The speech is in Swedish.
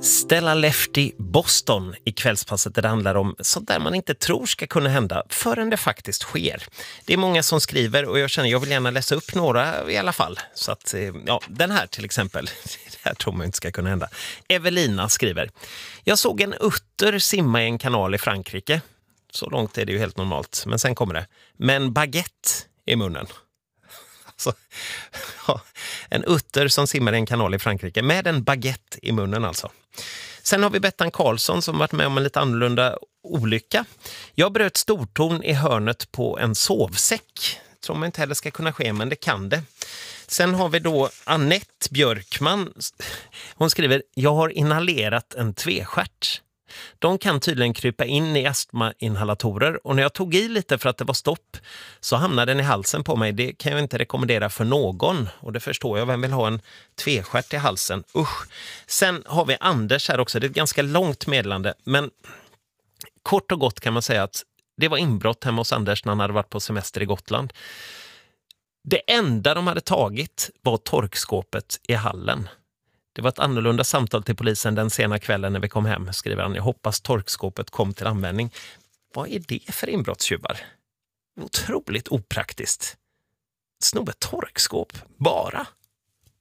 Stella Lefty Boston i kvällspasset där det handlar om sånt där man inte tror ska kunna hända förrän det faktiskt sker. Det är många som skriver och jag vill gärna läsa upp några i alla fall. Så att, ja, den här till exempel, det här tror man inte ska kunna hända. Evelina skriver: jag såg en utter simma i en kanal i Frankrike. Så långt är det ju helt normalt, men sen kommer det. Men baguette i munnen. Alltså, ja, en utter som simmar i en kanal i Frankrike med en baguette i munnen alltså. Sen har vi Bettan Karlsson som varit med om en lite annorlunda olycka. Jag bröt stortån i hörnet på en sovsäck. Tror man inte heller ska kunna ske, men det kan det. Sen har vi då Annette Björkman. Hon skriver: jag har inhalerat en tvestjärt. De kan tydligen krypa in i astmainhalatorer och när jag tog i lite för att det var stopp så hamnade den i halsen på mig. Det kan jag inte rekommendera för någon och det förstår jag. Vem vill ha en tvestjärt i halsen? Usch. Sen har vi Anders här också. Det är ett ganska långt meddelande, men kort och gott kan man säga att det var inbrott hemma hos Anders när han hade varit på semester i Gotland. Det enda de hade tagit var torkskåpet i hallen. Det var ett annorlunda samtal till polisen den sena kvällen när vi kom hem, skriver han. Jag hoppas torkskåpet kom till användning. Vad är det för inbrottstjuvar? Otroligt opraktiskt. Snubbe torkskåp, bara.